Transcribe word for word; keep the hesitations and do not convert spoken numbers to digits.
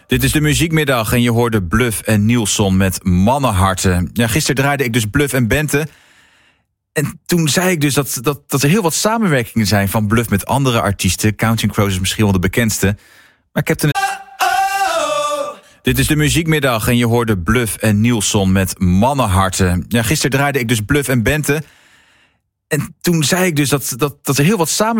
Dit is de Muziekmiddag en je hoorde Bluff en Nielson met Mannenharten. Ja, gisteren draaide ik dus Bluff en Bente. En toen zei ik dus dat, dat, dat er heel wat samenwerkingen zijn van Bluff met andere artiesten. Counting Crows is misschien wel de bekendste. Maar ik heb ten... Dit is de Muziekmiddag en je hoorde Bluff en Nielson met Mannenharten. Ja, gisteren draaide ik dus Bluff en Bente. En toen zei ik dus dat, dat, dat er heel wat samenwerkingen